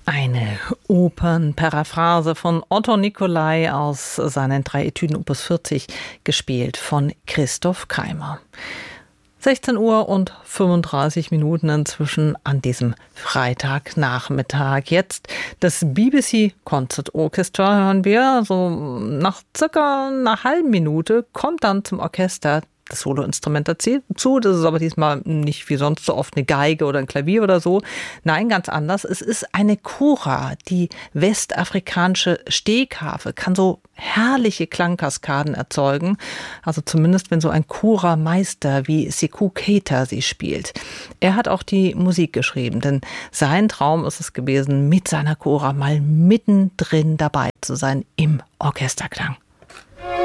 Eine Opernparaphrase von Otto Nicolai aus seinen 3 Etüden Opus 40, gespielt von Christoph Keimer. 16 Uhr und 35 Minuten inzwischen an diesem Freitagnachmittag. Jetzt das BBC Concert Orchestra hören wir. So nach circa einer halben Minute kommt dann zum Orchester das Soloinstrument dazu. Das ist aber diesmal nicht wie sonst so oft eine Geige oder ein Klavier oder so. Nein, ganz anders. Es ist eine Kora, die westafrikanische Stehkarfe, kann so herrliche Klangkaskaden erzeugen. Also zumindest, wenn so ein Kora-Meister wie Sekou Keita sie spielt. Er hat auch die Musik geschrieben, denn sein Traum ist es gewesen, mit seiner Kora mal mittendrin dabei zu sein im Orchesterklang.